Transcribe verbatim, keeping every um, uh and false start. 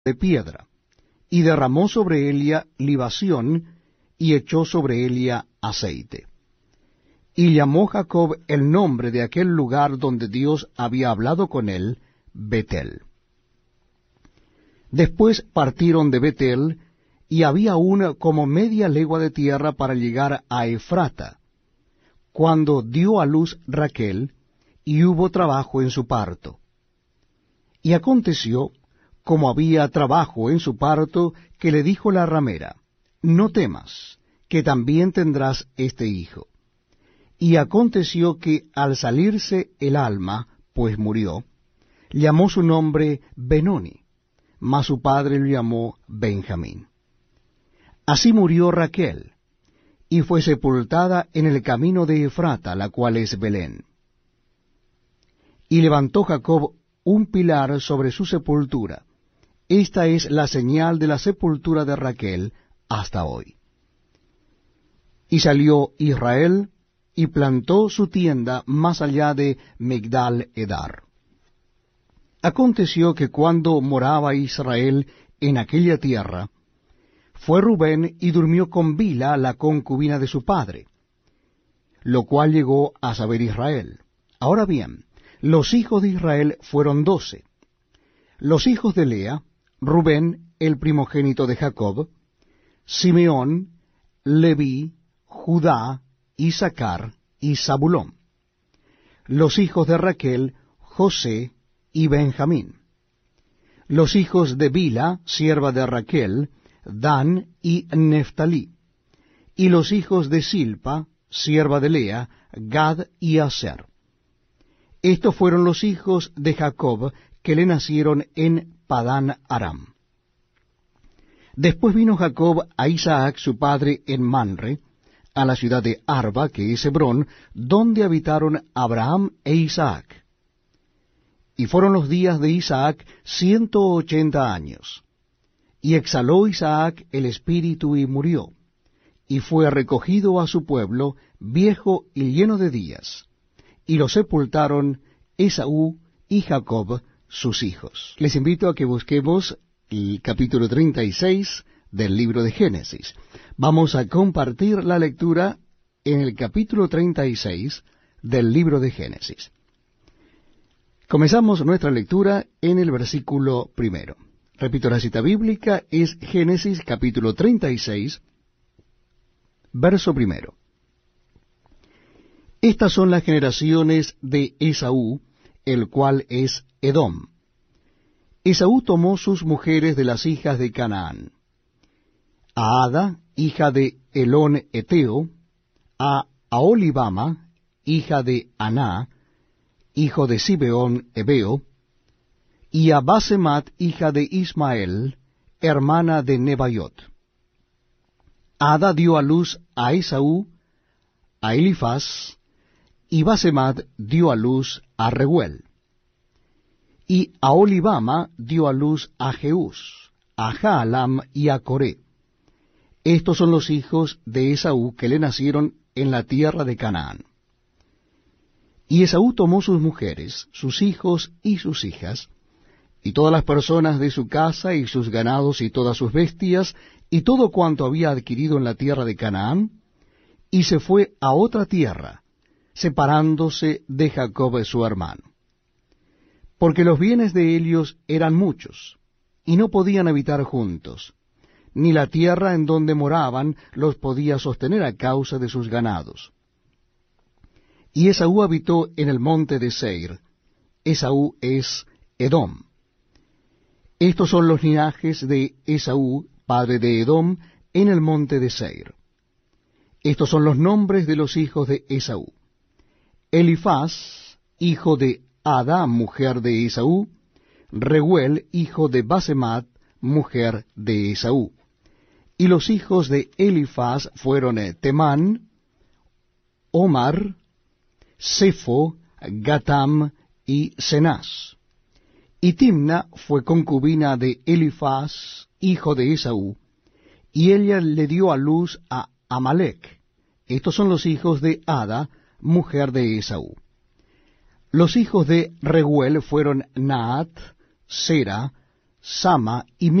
de piedra, y derramó sobre ella libación, y echó sobre ella aceite. Y llamó Jacob el nombre de aquel lugar donde Dios había hablado con él, Betel. Después partieron de Betel, y había aún como media legua de tierra para llegar a Efrata, cuando dio a luz Raquel, y hubo trabajo en su parto. Y aconteció, como había trabajo en su parto, que le dijo la ramera, no temas, que también tendrás este hijo. Y aconteció que al salirse el alma, pues murió, llamó su nombre Benoni, mas su padre lo llamó Benjamín. Así murió Raquel, y fue sepultada en el camino de Efrata, la cual es Belén. Y levantó Jacob un pilar sobre su sepultura. Esta es la señal de la sepultura de Raquel hasta hoy. Y salió Israel, y plantó su tienda más allá de Migdal Edar. Aconteció que cuando moraba Israel en aquella tierra, fue Rubén y durmió con Bila, la concubina de su padre, lo cual llegó a saber Israel. Ahora bien, los hijos de Israel fueron doce. Los hijos de Lea, Rubén, el primogénito de Jacob, Simeón, Leví, Judá, Isaacar y Zabulón. Los hijos de Raquel, José y Benjamín. Los hijos de Bila, sierva de Raquel, Dan y Neftalí. Y los hijos de Silpa, sierva de Lea, Gad y Aser. Estos fueron los hijos de Jacob que le nacieron en Padán Aram. Después vino Jacob a Isaac su padre en Manre, a la ciudad de Arba, que es Hebrón, donde habitaron Abraham e Isaac. Y fueron los días de Isaac ciento ochenta años. Y exhaló Isaac el espíritu y murió, y fue recogido a su pueblo, viejo y lleno de días, y lo sepultaron Esaú y Jacob sus hijos. Les invito a que busquemos el capítulo treinta y seis del libro de Génesis. Vamos a compartir la lectura en el capítulo treinta y seis del libro de Génesis. Comenzamos nuestra lectura en el versículo primero. Repito, la cita bíblica es Génesis capítulo treinta y seis, verso primero. Estas son las generaciones de Esaú, el cual es Edom. Esaú tomó sus mujeres de las hijas de Canaán: a Ada, hija de Elón Eteo, a Aholibama, hija de Aná, hijo de Sibeón Ebeo, y a Basemat, hija de Ismael, hermana de Nebaiot. Ada dio a luz a Esaú, a Elifaz, y Basemat dio a luz a Reuel. Y Aholibama dio a luz a Jeús, a Jaalam y a Coré. Estos son los hijos de Esaú que le nacieron en la tierra de Canaán. Y Esaú tomó sus mujeres, sus hijos y sus hijas, y todas las personas de su casa, y sus ganados, y todas sus bestias, y todo cuanto había adquirido en la tierra de Canaán, y se fue a otra tierra, separándose de Jacob su hermano. Porque los bienes de ellos eran muchos, y no podían habitar juntos, ni la tierra en donde moraban los podía sostener a causa de sus ganados. Y Esaú habitó en el monte de Seir. Esaú es Edom. Estos son los linajes de Esaú, padre de Edom, en el monte de Seir. Estos son los nombres de los hijos de Esaú: Elifaz, hijo de Ada, mujer de Esaú; Reuel, hijo de Basemat, mujer de Esaú. Y los hijos de Elifaz fueron Temán, Omar, Sefo, Gatam y Cenaz. Y Timna fue concubina de Elifaz, hijo de Esaú, y ella le dio a luz a Amalec. Estos son los hijos de Ada, mujer de Esaú. Los hijos de Reuel fueron Naat, Sera, Sama y